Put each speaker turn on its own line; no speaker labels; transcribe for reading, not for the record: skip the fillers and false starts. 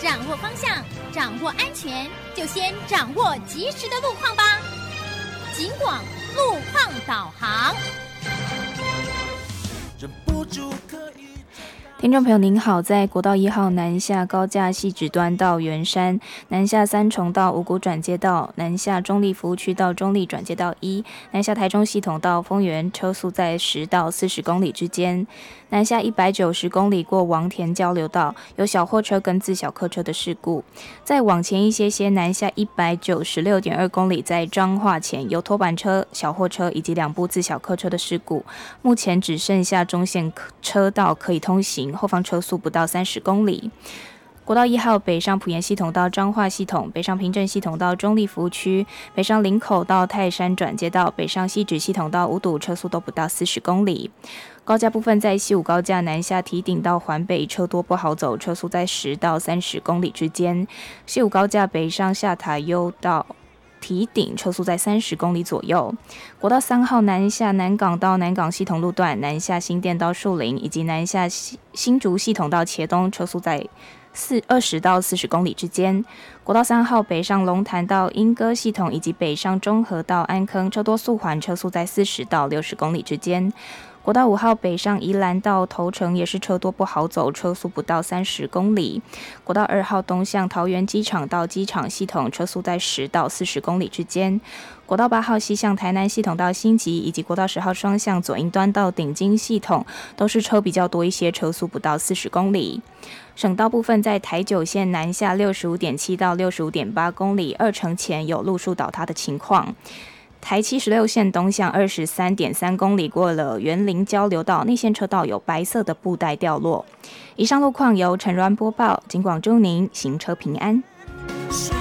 掌握方向，掌握安全，就先掌握及时的路况吧。警广路况导航。
忍不住可以。
听众朋友您好，在国道1号南下高架汐止端到圆山，南下三重到五股转接道，南下中立服务区到中立转接道1，南下台中系统到丰原，车速在10到40公里之间。南下190公里过王田交流道，有小货车跟自小客车的事故。再往前一些，南下196.2公里，在彰化前有拖板车、小货车以及2部自小客车的事故。目前只剩下中线车道可以通行，后方车速不到30公里。国道1号北上埔盐系统到彰化系统，北上平镇系统到中立服务区，北上林口到泰山转接道，北上汐止系统到五堵，车速都不到40公里。高架部分在西武高架南下堤顶到环北，车多不好走，车速在10到30公里之间。西武高架北上下塔悠到堤顶，车速在30公里左右。国道3号南下南港到南港系统路段，南下新店到树林，以及南下新竹系统到茄东，车速在20到40公里之间。国道3号北上龙潭到莺歌系统，以及北上中和到安坑，车多速缓，车速在40到60公里之间。国道5号北上宜兰到头城也是车多不好走，车速不到30公里。国道2号东向桃园机场到机场系统，车速在10到40公里之间。国道8号西向台南系统到新集，以及国道10号双向左营端到顶金系统，都是车比较多一些，车速不到40公里。省道部分在台九线南下65.7到65.8公里，二城前有路树倒塌的情况。台76线东向23.3公里，过了园林交流道，内线车道有白色的布带掉落。以上路况由陈銮播报，警广祝您行车平安。